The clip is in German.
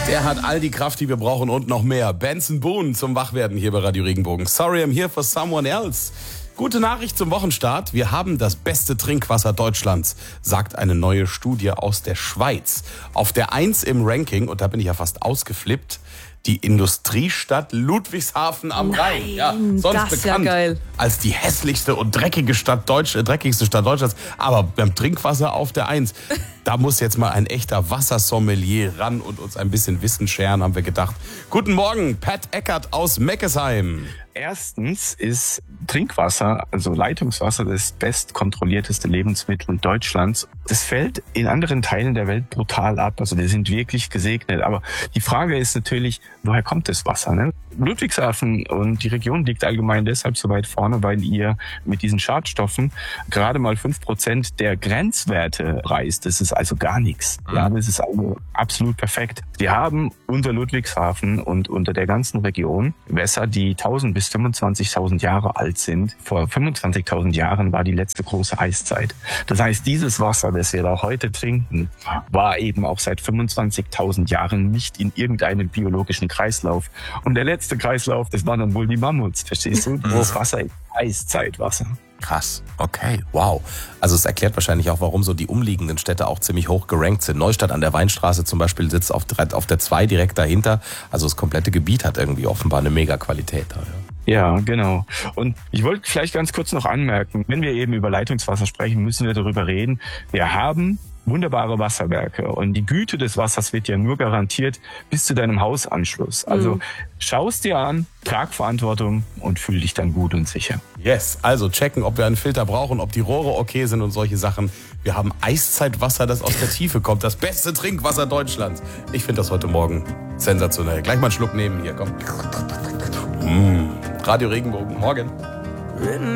Der hat all die Kraft, die wir brauchen und noch mehr. Benson Boone zum Wachwerden hier bei Radio Regenbogen. Sorry, I'm here for someone else. Gute Nachricht zum Wochenstart. Wir haben das beste Trinkwasser Deutschlands, sagt eine neue Studie aus der Schweiz. Auf der 1 im Ranking, und da bin ich ja fast ausgeflippt, die Industriestadt Ludwigshafen am Rhein. Ja, sonst bekannt als die hässlichste und dreckigste Stadt Deutschlands. Aber beim Trinkwasser auf der 1. Da muss jetzt mal ein echter Wassersommelier ran und uns ein bisschen Wissen scheren, haben wir gedacht. Guten Morgen, Pat Eckert aus Meckesheim. Erstens ist Trinkwasser, also Leitungswasser, das bestkontrollierteste Lebensmittel Deutschlands. Das fällt in anderen Teilen der Welt brutal ab. Also wir sind wirklich gesegnet. Aber die Frage ist natürlich, woher kommt das Wasser? Ne? Ludwigshafen und die Region liegt allgemein deshalb so weit vorne, weil ihr mit diesen Schadstoffen gerade mal 5% der Grenzwerte reißt. Das ist also gar nichts. Ja, das ist also absolut perfekt. Wir haben unter Ludwigshafen und unter der ganzen Region Wässer, die 1000 bis 25.000 Jahre alt sind. Vor 25.000 Jahren war die letzte große Eiszeit. Das heißt, dieses Wasser, das wir da heute trinken, war eben auch seit 25.000 Jahren nicht in irgendeinem biologischen Kreislauf. Und der letzte Kreislauf, das waren dann wohl die Mammuts, verstehst du? Das Wasser ist Eiszeitwasser. Krass, okay, wow. Also es erklärt wahrscheinlich auch, warum so die umliegenden Städte auch ziemlich hoch gerankt sind. Neustadt an der Weinstraße zum Beispiel sitzt auf der 2 direkt dahinter. Also das komplette Gebiet hat irgendwie offenbar eine Mega-Qualität da. Ja, genau. Und ich wollte vielleicht ganz kurz noch anmerken, wenn wir eben über Leitungswasser sprechen, müssen wir darüber reden. Wir haben wunderbare Wasserwerke und die Güte des Wassers wird ja nur garantiert bis zu deinem Hausanschluss. Also schau es dir an, trag Verantwortung und fühl dich dann gut und sicher. Yes, also checken, ob wir einen Filter brauchen, ob die Rohre okay sind und solche Sachen. Wir haben Eiszeitwasser, das aus der Tiefe kommt. Das beste Trinkwasser Deutschlands. Ich finde das heute Morgen sensationell. Gleich mal einen Schluck nehmen hier, komm. Radio Regenbogen, morgen.